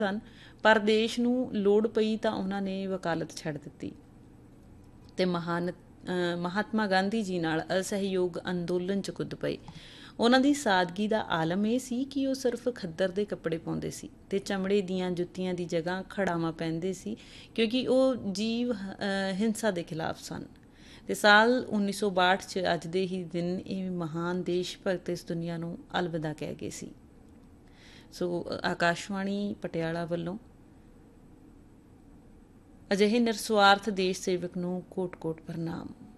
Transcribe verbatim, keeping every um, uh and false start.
ਸਨ, ਪਰ ਦੇਸ਼ ਨੂੰ ਲੋੜ ਪਈ ਤਾਂ ਉਹਨਾਂ ਨੇ ਵਕਾਲਤ ਛੱਡ ਦਿੱਤੀ ਅਤੇ ਮਹਾਨ ਮਹਾਤਮਾ ਗਾਂਧੀ ਜੀ ਨਾਲ ਅਸਹਿਯੋਗ ਅੰਦੋਲਨ 'ਚ ਕੁੱਦ ਪਏ। ਉਹਨਾਂ ਦੀ ਸਾਦਗੀ ਦਾ ਆਲਮ ਇਹ ਸੀ ਕਿ ਉਹ ਸਿਰਫ ਖੱਦਰ ਦੇ ਕੱਪੜੇ ਪਾਉਂਦੇ ਸੀ ਅਤੇ ਚਮੜੇ ਦੀਆਂ ਜੁੱਤੀਆਂ ਦੀ ਜਗ੍ਹਾ ਖੜਾਵਾਂ ਪਹਿਨਦੇ ਸੀ, ਕਿਉਂਕਿ ਉਹ ਜੀਵ ਹਿੰਸਾ ਦੇ ਖਿਲਾਫ ਸਨ। ਅਤੇ ਸਾਲ ਉੱਨੀ ਸੌ ਬਾਹਠ 'ਚ ਅੱਜ ਦੇ ਹੀ ਦਿਨ ਇਹ ਮਹਾਨ ਦੇਸ਼ ਭਗਤ ਇਸ ਦੁਨੀਆ ਨੂੰ ਅਲਵਿਦਾ ਕਹਿ ਗਏ ਸੀ। ਸੋ ਆਕਾਸ਼ਵਾਣੀ ਪਟਿਆਲਾ ਵੱਲੋਂ ਅਜਿਹੇ ਨਿਰਸਵਾਰਥ ਦੇਸ਼ ਸੇਵਕ ਨੂੰ ਕੋਟ ਕੋਟ ਪ੍ਰਣਾਮ।